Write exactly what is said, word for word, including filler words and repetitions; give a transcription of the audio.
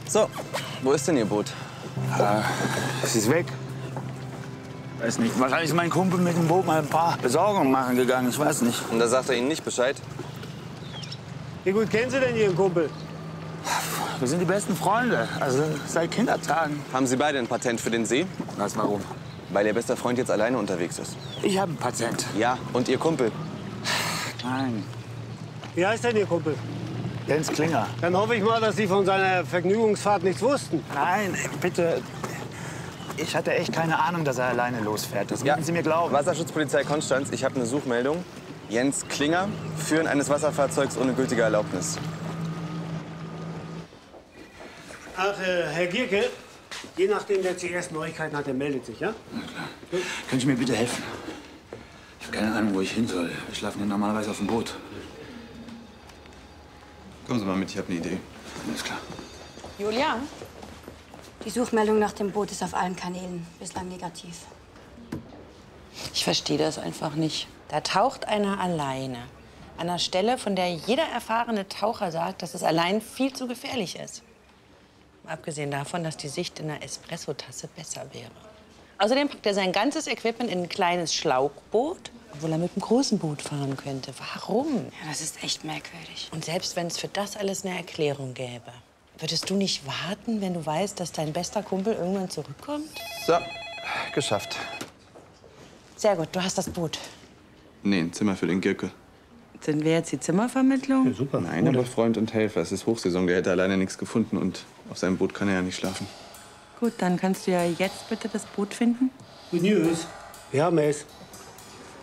So, wo ist denn Ihr Boot? Äh, es ist weg. Weiß nicht. Wahrscheinlich ist mein Kumpel mit dem Boot mal ein paar Besorgungen machen gegangen. Ich weiß nicht. Und da sagt er Ihnen nicht Bescheid? Wie gut kennen Sie denn Ihren Kumpel? Wir sind die besten Freunde. Also seit Kindertagen. Haben Sie beide ein Patent für den See? Was, warum? Weil Ihr bester Freund jetzt alleine unterwegs ist. Ich habe ein Patent. Ja, und Ihr Kumpel? Nein. Wie heißt denn Ihr Kumpel? Jens Klinger. Dann hoffe ich mal, dass Sie von seiner Vergnügungsfahrt nichts wussten. Nein, bitte. Ich hatte echt keine Ahnung, dass er alleine losfährt. Das müssen Sie mir glauben. Wasserschutzpolizei Konstanz, ich habe eine Suchmeldung. Jens Klinger, Führen eines Wasserfahrzeugs ohne gültige Erlaubnis. Ach, äh, Herr Gierke, je nachdem, wer zuerst Neuigkeiten hat, der meldet sich, ja? Na klar. Können Sie mir bitte helfen? Ich habe keine Ahnung, wo ich hin soll. Wir schlafen ja normalerweise auf dem Boot. Kommen Sie mal mit, ich habe eine Idee. Alles klar. Julia? Die Suchmeldung nach dem Boot ist auf allen Kanälen bislang negativ. Ich verstehe das einfach nicht. Da taucht einer alleine. An einer Stelle, von der jeder erfahrene Taucher sagt, dass es allein viel zu gefährlich ist. Abgesehen davon, dass die Sicht in einer Espressotasse besser wäre. Außerdem packt er sein ganzes Equipment in ein kleines Schlauchboot, obwohl er mit einem großen Boot fahren könnte. Warum? Ja, das ist echt merkwürdig. Und selbst wenn es für das alles eine Erklärung gäbe, würdest du nicht warten, wenn du weißt, dass dein bester Kumpel irgendwann zurückkommt? So, geschafft. Sehr gut, du hast das Boot. Nee, ein Zimmer für den Gierke. Sind wir jetzt die Zimmervermittlung? Ja, super. Nein, aber Freund und Helfer. Es ist Hochsaison, der hätte alleine nichts gefunden und auf seinem Boot kann er ja nicht schlafen. Gut, dann kannst du ja jetzt bitte das Boot finden. Good News. Wir haben es.